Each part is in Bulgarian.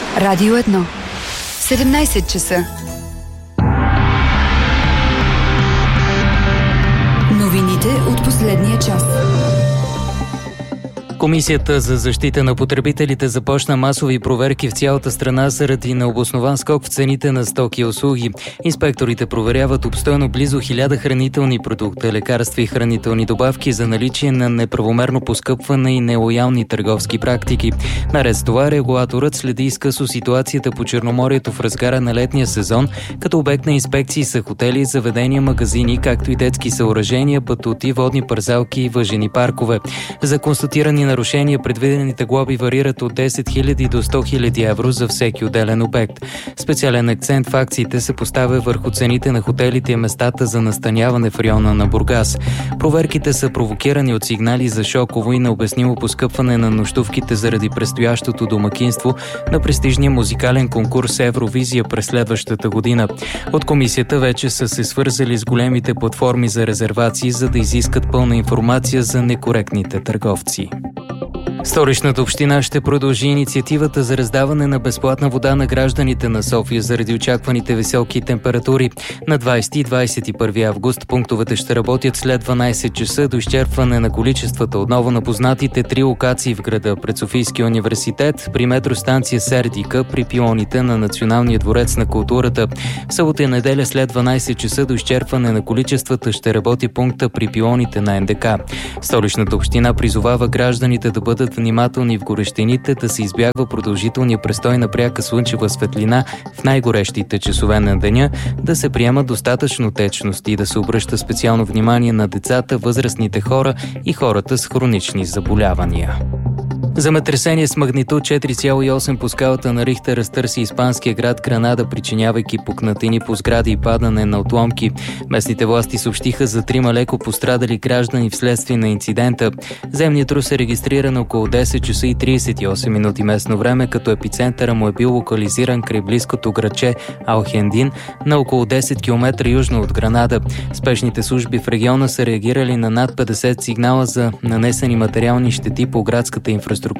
Радио 1. 17 часа. Новините от последния час. Комисията за защита на потребителите започна масови проверки в цялата страна заради необоснован скок в цените на стоки и услуги. Инспекторите проверяват обстойно близо 1000 хранителни продукта, лекарства и хранителни добавки за наличие на неправомерно поскъпване и нелоялни търговски практики. Наред с това, регулаторът следи изкъсо ситуацията по Черноморието в разгара на летния сезон, като обект на инспекции са хотели, заведения, магазини, както и детски съоръжения, батути, водни парзалки и въжени паркове. За констатирани нарушения предвидените глоби варират от 10 000 до 100 000 евро за всеки отделен обект. Специален акцент в акциите се поставя върху цените на хотелите и местата за настаняване в района на Бургас. Проверките са провокирани от сигнали за шоково и необяснимо поскъпване на нощувките заради предстоящото домакинство на престижния музикален конкурс Евровизия през следващата година. От комисията вече са се свързали с големите платформи за резервации, за да изискат пълна информация за некоректните търговци. Столичната община ще продължи инициативата за раздаване на безплатна вода на гражданите на София заради очакваните високи температури. На 20 и 21 август пунктовете ще работят след 12 часа до изчерпване на количествата отново на познатите 3 локации в града: пред Софийския университет, при метростанция Сердика, при пилоните на Националния дворец на културата. В събота и неделя след 12 часа до изчерпване на количествата ще работи пункта при пилоните на НДК. Столичната община призовава гражданите да бъдат внимателни в горещините, да се избягва продължителния престой на пряка слънчева светлина в най-горещите часове на деня, да се приема достатъчно течност и да се обръща специално внимание на децата, възрастните хора и хората с хронични заболявания. Земетресение с магнитуд 4,8 по скалата на Рихтер разтърси испанския град Гранада, причинявайки пукнатини по сгради и падане на отломки. Местните власти съобщиха за 3 леко пострадали граждани вследствие на инцидента. Земният трус е регистриран около 10 часа и 38 минути местно време, като епицентъра му е бил локализиран край близкото градче Алхендин на около 10 км южно от Гранада. Спешните служби в региона са реагирали на над 50 сигнала за нанесени материални щети по градската инфраструктура.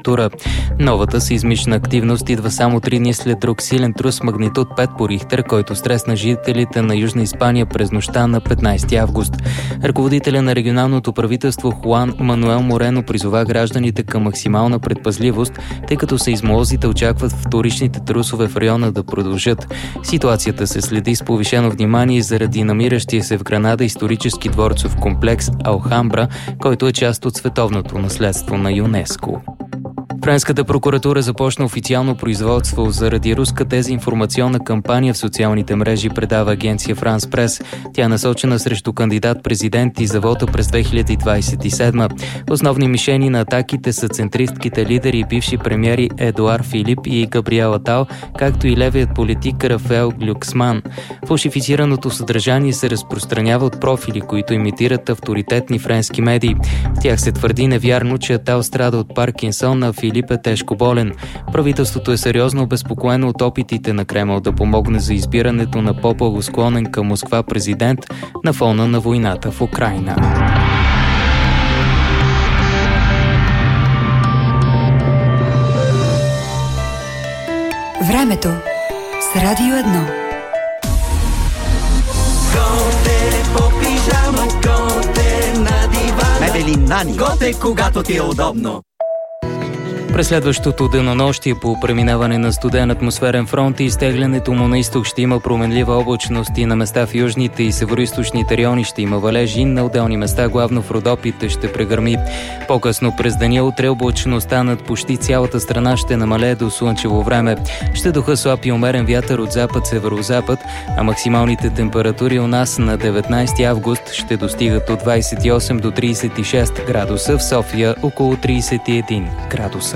Новата сеизмична активност идва само 3 дни след друг силен трус с магнитуд 5 по Рихтер, който стресна жителите на Южна Испания през нощта на 15 август. Ръководителя на регионалното правителство Хуан Мануел Морено призова гражданите към максимална предпазливост, тъй като сейзмолозите очакват вторичните трусове в района да продължат. Ситуацията се следи с повишено внимание заради намиращия се в Гранада исторически дворцов комплекс Алхамбра, който е част от световното наследство на ЮНЕСКО. Френската прокуратура започна официално производство заради руска дезинформационна кампания в социалните мрежи, предава агенция Франс Прес. Тя е насочена срещу кандидат-президент и за вота през 2027. Основни мишени на атаките са центристките лидери и бивши премиери Едуар Филип и Габриел Атал, както и левият политик Рафаел Глюксман. Фалшифицираното съдържание се разпространява от профили, които имитират авторитетни френски медии. В тях се твърди невярно, че Атал страда от Паркинсон, а Филип е тежко болен. Правителството е сериозно обезпокоено от опитите на Кремъл да помогне за избирането на по-благосклонен към Москва президент на фона на войната в Украйна. Времето с Радио 1. Готе по пижама, готе на дивана. Мебели Нани. Готе, когато ти е удобно. През следващото денонощие по преминаване на студен атмосферен фронт и изтеглянето му на изток ще има променлива облачност и на места в южните и североизточните райони ще има валежи, на отделни места, главно в Родопите, ще прегърми. По-късно през деня утре облачността над почти цялата страна ще намалее до слънчево време. Ще духа слаб и умерен вятър от запад-северозапад, а максималните температури у нас на 19 август ще достигат от 28 до 36 градуса, в София около 31 градуса.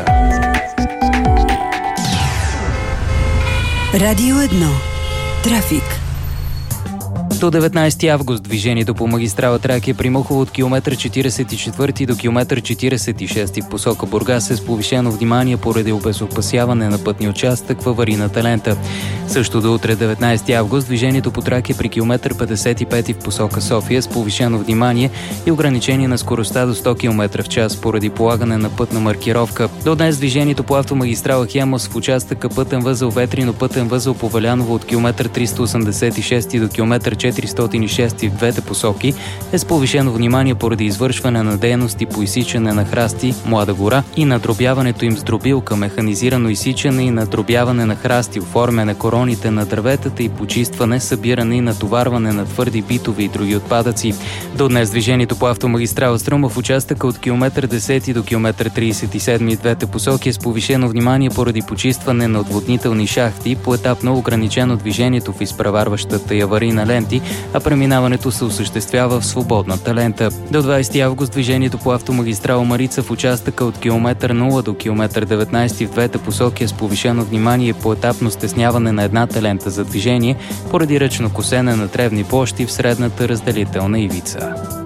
Радио 1. Трафик. До 19 август движението по магистрала Тракия при Мохово от километър 44 до километър 46 в посока Бургас е с повишено внимание поради обезопасяване на пътния участък в аварийната лента. Също до утре 19 август движението по Тракия при километър 55 в посока София с повишено внимание и ограничение на скоростта до 100 км в час поради полагане на пътна маркировка. До днес движението по автомагистрала Хемус в участъка пътен възел Ветрино, пътен възел Поваляново от километър 386 до километър 406 в двете посоки е с повишено внимание поради извършване на дейности по изсичане на храсти, Млада гора и надробяването им с дробилка, механизирано изсичане и надробяване на храсти, оформяне короните на дърветата и почистване, събиране и натоварване на твърди битови и други отпадъци. До днес движението по автомагистрала Струма в участъка от километър 10 до километър 37 в двете посоки е с повишено внимание поради почистване на отводнителни шахти, поетапно ограничено движението в изпреварващата и аварийна ленти, а преминаването се осъществява в свободната лента. До 20 август движението по автомагистрала Марица в участъка от километър 0 до километър 19 в двете посоки е с повишено внимание и поетапно стесняване на едната лента за движение поради ръчно косене на тревни площи в средната разделителна ивица.